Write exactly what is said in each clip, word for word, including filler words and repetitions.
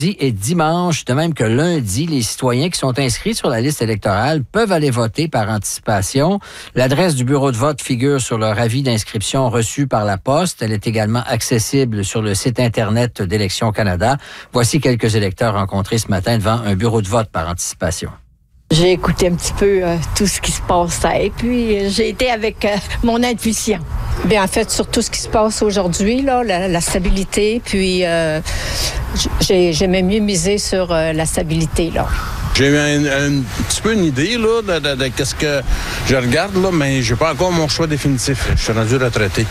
Et dimanche, de même que lundi, les citoyens qui sont inscrits sur la liste électorale peuvent aller voter par anticipation. L'adresse du bureau de vote figure sur leur avis d'inscription reçu par la poste. Elle est également accessible sur le site Internet d'Élections Canada. Voici quelques électeurs rencontrés ce matin devant un bureau de vote par anticipation. J'ai écouté un petit peu euh, tout ce qui se passait, puis euh, j'ai été avec euh, mon intuition. Bien, en fait, sur tout ce qui se passe aujourd'hui, là, la, la stabilité, puis euh, j'ai, j'aimais mieux miser sur euh, la stabilité, là. J'ai eu un, un petit peu une idée là, de, de, de qu'est-ce que je regarde, là, mais j'ai pas encore mon choix définitif. Je suis rendu retraité.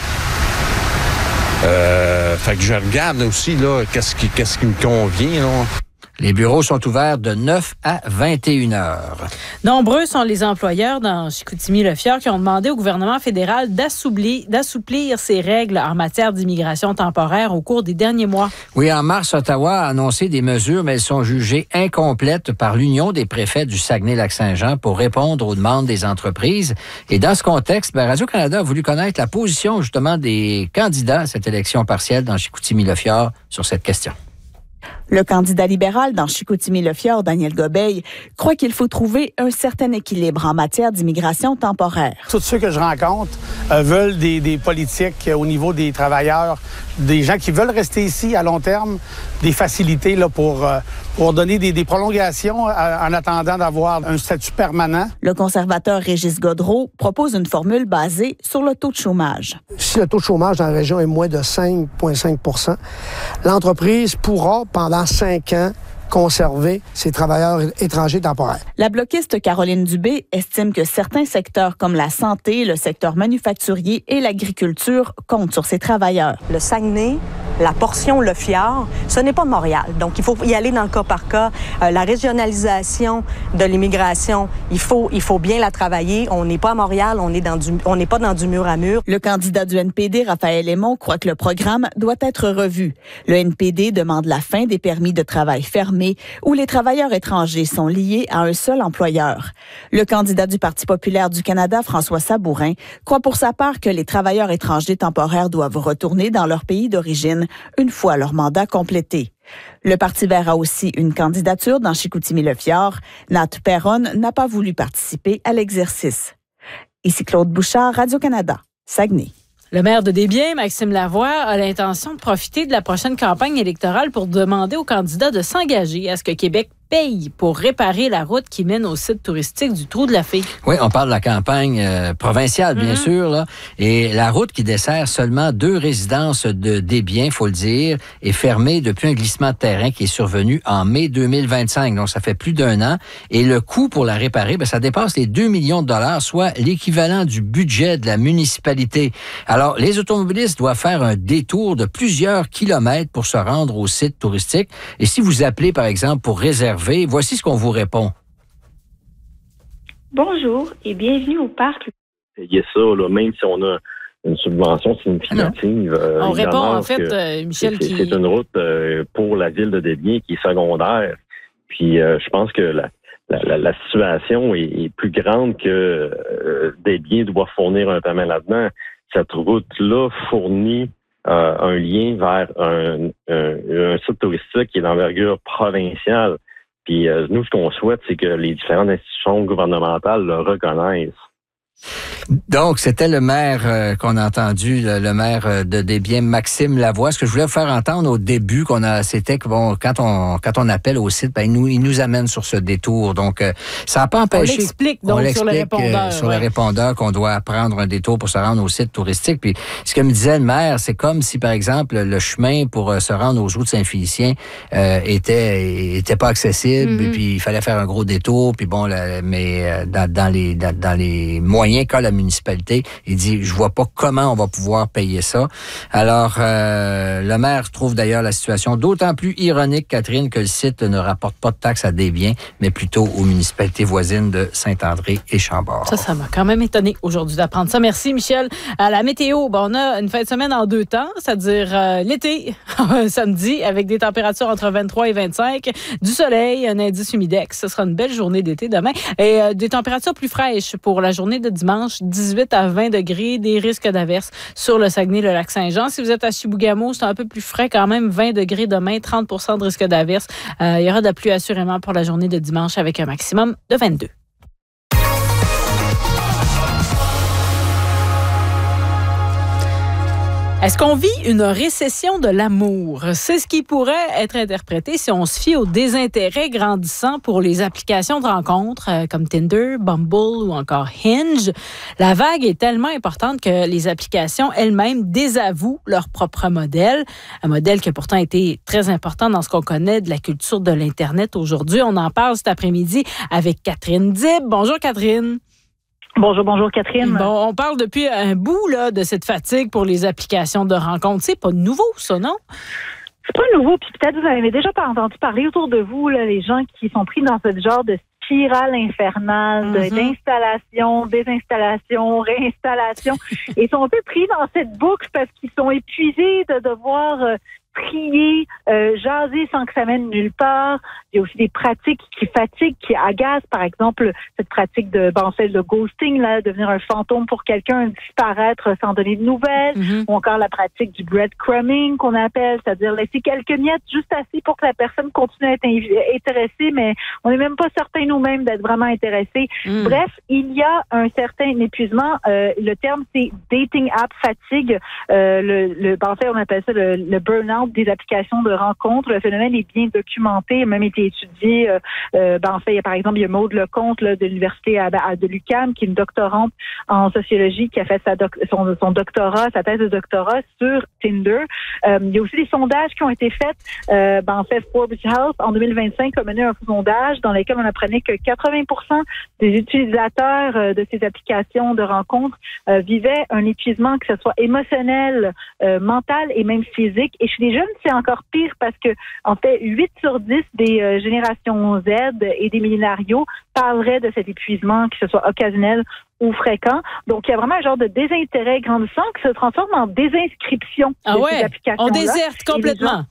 Euh, fait que je regarde aussi là, qu'est-ce qui, qu'est-ce qui me convient, là. Les bureaux sont ouverts de neuf à vingt et une heures. Nombreux sont les employeurs dans Chicoutimi-Le-Fjord qui ont demandé au gouvernement fédéral d'assouplir, d'assouplir ses règles en matière d'immigration temporaire au cours des derniers mois. Oui, en mars, Ottawa a annoncé des mesures, mais elles sont jugées incomplètes par l'Union des préfets du Saguenay-Lac-Saint-Jean pour répondre aux demandes des entreprises. Et dans ce contexte, ben, Radio-Canada a voulu connaître la position justement des candidats à cette élection partielle dans Chicoutimi-Le-Fjord sur cette question. Le candidat libéral dans Chicoutimi-Le-Fjord, Daniel Gobeil, croit qu'il faut trouver un certain équilibre en matière d'immigration temporaire. Tous ceux que je rencontre euh, veulent des, des politiques euh, au niveau des travailleurs, des gens qui veulent rester ici à long terme, des facilités là, pour, euh, pour donner des, des prolongations euh, en attendant d'avoir un statut permanent. Le conservateur Régis Godreau propose une formule basée sur le taux de chômage. Si le taux de chômage dans la région est moins de cinq virgule cinq pour cent, l'entreprise pourra, pendant cinq ans, conserver ses travailleurs étrangers temporaires. La bloquiste Caroline Dubé estime que certains secteurs comme la santé, le secteur manufacturier et l'agriculture comptent sur ces travailleurs. Le Saguenay, la portion Le Fjord, ce n'est pas Montréal. Donc, il faut y aller dans le cas par cas. Euh, la régionalisation de l'immigration, il faut, il faut bien la travailler. On n'est pas à Montréal, on est dans du, on n'est pas dans du mur à mur. Le candidat du N P D, Raphaël Aymon, croit que le programme doit être revu. Le N P D demande la fin des permis de travail fermés où les travailleurs étrangers sont liés à un seul employeur. Le candidat du Parti populaire du Canada, François Sabourin, croit pour sa part que les travailleurs étrangers temporaires doivent retourner dans leur pays d'origine une fois leur mandat complété. Le Parti vert a aussi une candidature dans Chicoutimi-Le-Fjord. Nat Perron n'a pas voulu participer à l'exercice. Ici Claude Bouchard, Radio-Canada, Saguenay. Le maire de Desbiens, Maxime Lavoie, a l'intention de profiter de la prochaine campagne électorale pour demander aux candidats de s'engager à ce que Québec paye pour réparer la route qui mène au site touristique du Trou de la Fée. Oui, on parle de la campagne euh, provinciale, bien mm-hmm. sûr, là. Et la route qui dessert seulement deux résidences de Desbiens, il faut le dire, est fermée depuis un glissement de terrain qui est survenu en mai deux mille vingt-cinq. Donc, ça fait plus d'un an. Et le coût pour la réparer, bien, ça dépasse les deux millions de dollars, soit l'équivalent du budget de la municipalité. Alors, les automobilistes doivent faire un détour de plusieurs kilomètres pour se rendre au site touristique. Et si vous appelez, par exemple, pour réserver, voici ce qu'on vous répond. Bonjour et bienvenue au parc. Il y a ça, là, même si on a une subvention significative. Euh, on répond, en fait, euh, Michel, c'est, qui... c'est une route euh, pour la ville de Desbiens qui est secondaire. Puis, euh, je pense que la, la, la, la situation est, est plus grande que euh, Desbiens doit fournir un paiement là-dedans. Cette route-là fournit euh, un lien vers un, un, un site touristique qui est d'envergure provinciale. Puis euh, nous, ce qu'on souhaite, c'est que les différentes institutions gouvernementales le reconnaissent. Donc, c'était le maire euh, qu'on a entendu, le, le maire euh, de Desbiens, Maxime Lavoie. Ce que je voulais vous faire entendre au début, qu'on a, c'était que bon, quand on quand on appelle au site, ben, il nous, il nous amène sur ce détour. Donc, euh, ça n'a pas empêché. On l'explique donc on l'explique, sur le répondeur. Euh, sur ouais. le répondeur qu'on doit prendre un détour pour se rendre au site touristique. Puis, ce que me disait le maire, c'est comme si, par exemple, le chemin pour euh, se rendre aux Eaux de Saint-Félicien euh, était était pas accessible. Mm-hmm. Puis, il fallait faire un gros détour. Puis bon, là, mais euh, dans, dans les dans, dans les moyens qu'a la municipalité, il dit, je vois pas comment on va pouvoir payer ça. Alors, euh, le maire trouve d'ailleurs la situation d'autant plus ironique, Catherine, que le site ne rapporte pas de taxes à Desbiens, mais plutôt aux municipalités voisines de Saint-André et Chambord. Ça, ça m'a quand même étonné aujourd'hui d'apprendre ça. Merci, Michel. À la météo, bon, on a une fin de semaine en deux temps, c'est-à-dire euh, l'été, samedi, avec des températures entre vingt-trois et vingt-cinq, du soleil, un indice humidex. Ce sera une belle journée d'été demain. Et euh, des températures plus fraîches pour la journée de dimanche, dix-huit à vingt degrés, des risques d'averses sur le Saguenay, le Lac-Saint-Jean. Si vous êtes à Chibougamau, c'est un peu plus frais quand même, vingt degrés demain, trente pour cent de risque d'averses. Euh, il y aura de la pluie assurément pour la journée de dimanche avec un maximum de vingt-deux. Est-ce qu'on vit une récession de l'amour? C'est ce qui pourrait être interprété si on se fie au désintérêt grandissant pour les applications de rencontres euh, comme Tinder, Bumble ou encore Hinge. La vague est tellement importante que les applications elles-mêmes désavouent leur propre modèle. Un modèle qui a pourtant été très important dans ce qu'on connaît de la culture de l'Internet aujourd'hui. On en parle cet après-midi avec Catherine Dib. Bonjour Catherine. Bonjour, bonjour Catherine. Bon, on parle depuis un bout là, de cette fatigue pour les applications de rencontres. C'est pas nouveau, ça, non? C'est pas nouveau, puis peut-être vous avez déjà pas entendu parler autour de vous, là, les gens qui sont pris dans ce genre de spirale infernale mm-hmm. d'installation, désinstallation, réinstallation, et sont un peu pris dans cette boucle parce qu'ils sont épuisés de devoir euh, trier, euh, jaser sans que ça mène nulle part. Il y a aussi des pratiques qui fatiguent, qui agacent. Par exemple, cette pratique de, ben, celle de ghosting, là, devenir un fantôme pour quelqu'un, disparaître sans donner de nouvelles. Mm-hmm. Ou encore la pratique du breadcrumbing qu'on appelle, c'est-à-dire laisser quelques miettes juste assez pour que la personne continue à être in- intéressée, mais on n'est même pas certain nous-mêmes d'être vraiment intéressés. Mm. Bref, il y a un certain épuisement. Euh, le terme, c'est dating app fatigue. Euh, le, le, ben, en fait, on appelle ça le, le burn-out des applications de rencontres. Le phénomène est bien documenté, il a même été étudié. Euh, euh, ben, en fait, il y a, par exemple, il y a Maude Lecomte là, de l'université à, à, de l'U Q A M, qui est une doctorante en sociologie, qui a fait sa doc, son, son doctorat, sa thèse de doctorat sur Tinder. Euh, il y a aussi des sondages qui ont été faits. Euh, ben, en fait, Forbes Health, en deux mille vingt-cinq, a mené un sondage dans lequel on apprenait que quatre-vingts pour cent des utilisateurs euh, de ces applications de rencontres euh, vivaient un épuisement, que ce soit émotionnel, euh, mental et même physique. Et chez les jeunes, c'est encore pire parce que, en fait, huit sur dix des euh, générations Z et des millénarios parleraient de cet épuisement, que ce soit occasionnel ou fréquent. Donc, il y a vraiment un genre de désintérêt grandissant qui se transforme en désinscription ah de ouais, ces applications-là. On déserte complètement.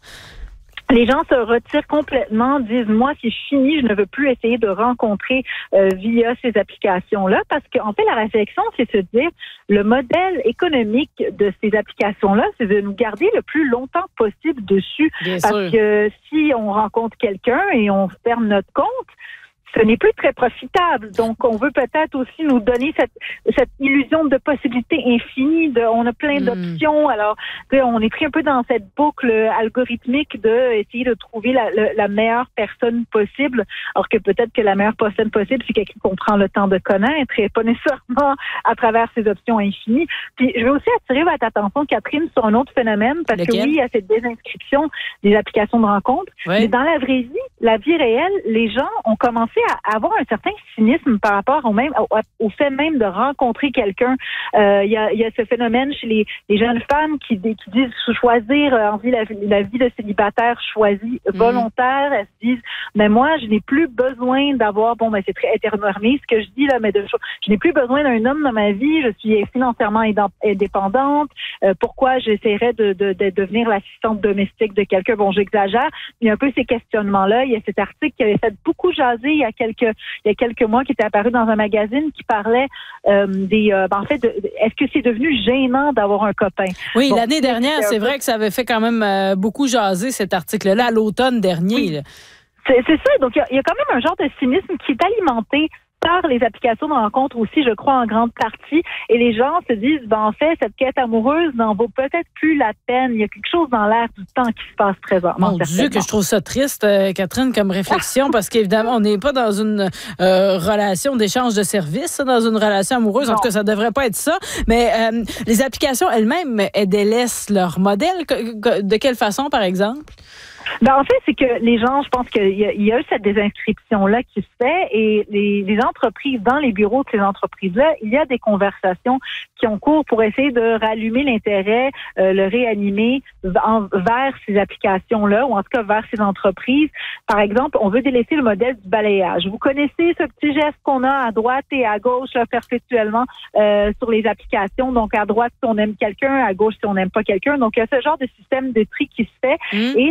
Les gens se retirent complètement, disent, moi, c'est fini, je ne veux plus essayer de rencontrer euh, via ces applications-là, parce qu'en fait, la réflexion, c'est se dire, le modèle économique de ces applications-là, c'est de nous garder le plus longtemps possible dessus. Bien parce sûr. que si on rencontre quelqu'un et on ferme notre compte, ce n'est plus très profitable. Donc, on veut peut-être aussi nous donner cette, cette illusion de possibilités infinies. De, on a plein mmh. d'options. Alors, on est pris un peu dans cette boucle algorithmique de essayer de trouver la, la, la meilleure personne possible. Alors que peut-être que la meilleure personne possible, c'est quelqu'un qu'on prend le temps de connaître et pas nécessairement à travers ces options infinies. Puis, je veux aussi attirer votre attention, Catherine, sur un autre phénomène, parce Lequel? que oui, il y a cette désinscription des applications de rencontres. Oui. Mais dans la vraie vie, la vie réelle, les gens ont commencé à avoir un certain cynisme par rapport au même au, au fait même de rencontrer quelqu'un. Euh, il y a, il y a ce phénomène chez les, les jeunes femmes qui, qui disent choisir euh, envie la, la vie de célibataire choisie volontaire. Mmh. Elles se disent, mais moi, je n'ai plus besoin d'avoir, bon, ben c'est très hétéronormé ce que je dis là, mais de, je n'ai plus besoin d'un homme dans ma vie. Je suis financièrement indépendante. Euh, pourquoi j'essaierais de, de, de devenir l'assistante domestique de quelqu'un? Bon, j'exagère. Il y a un peu ces questionnements-là. Il y a cet article qui avait fait beaucoup jaser il y a quelques il y a quelques mois, qui était apparu dans un magazine qui parlait euh, des euh, ben en fait de, de, est-ce que c'est devenu gênant d'avoir un copain? Oui, bon, l'année dernière, c'est vrai que ça avait fait quand même euh, beaucoup jaser cet article-là à l'automne dernier. Oui. C'est, c'est ça. Donc il y, y a quand même un genre de cynisme qui est alimenté par les applications de rencontre aussi, je crois, en grande partie. Et les gens se disent, ben, en fait, cette quête amoureuse n'en vaut peut-être plus la peine. Il y a quelque chose dans l'air du temps qui se passe présentement. Mon Dieu, que je trouve ça triste, euh, Catherine, comme réflexion, parce qu'évidemment, on n'est pas dans une euh, relation d'échange de services, dans une relation amoureuse. Non. En tout cas, ça devrait pas être ça. Mais euh, les applications elles-mêmes, elles délaissent leur modèle. De quelle façon, par exemple? Ben, en fait, c'est que les gens, je pense qu'il y a, il y a eu cette désinscription-là qui se fait et les, les entreprises, dans les bureaux de ces entreprises-là, il y a des conversations qui ont cours pour essayer de rallumer l'intérêt, euh, le réanimer en, vers ces applications-là ou en tout cas vers ces entreprises. Par exemple, on veut délaisser le modèle du balayage. Vous connaissez ce petit geste qu'on a à droite et à gauche là, perpétuellement euh, sur les applications. Donc, à droite, si on aime quelqu'un, à gauche, si on n'aime pas quelqu'un. Donc, il y a ce genre de système de tri qui se fait mmh. et les gens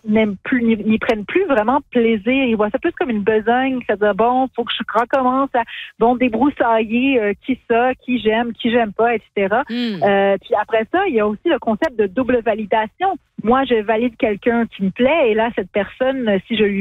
n'aiment plus, n'y, n'y prennent plus vraiment plaisir. Ils voient ça plus comme une besogne, c'est-à-dire, bon, faut que je recommence à, bon, débroussailler euh, qui ça, qui j'aime, qui j'aime pas, et cetera. Mm. Euh, puis après ça, il y a aussi le concept de double validation. Moi, je valide quelqu'un qui me plaît, et là, cette personne, si je lui